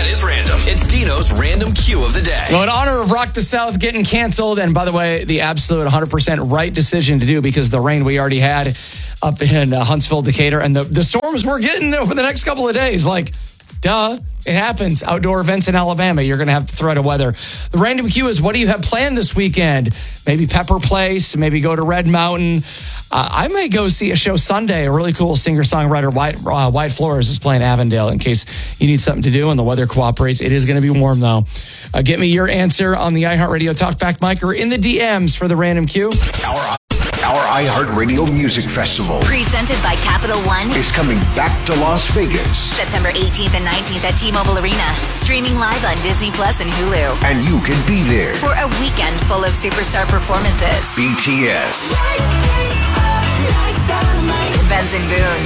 that is random. It's Dino's Random Q of the Day. Well, in honor of Rock the South getting canceled, and by the way, the absolute 100% right decision to do because the rain we already had up in Huntsville, Decatur, and the storms we're getting over the next couple of days. Like, duh, it happens. Outdoor events in Alabama, you're going to have the threat of weather. The Random Q is, what do you have planned this weekend? Maybe Pepper Place, maybe go to Red Mountain. I may go see a show Sunday. A really cool singer-songwriter, White Flores, is playing Avondale in case you need something to do and the weather cooperates. It is going to be warm, though. Get me your answer on the iHeartRadio Talkback mic or in the DMs for the Random Q. Our iHeartRadio Music Festival, presented by Capital One, is coming back to Las Vegas. September 18th and 19th at T-Mobile Arena. Streaming live on Disney Plus and Hulu. And you can be there for a weekend full of superstar performances. BTS, Benson Boone,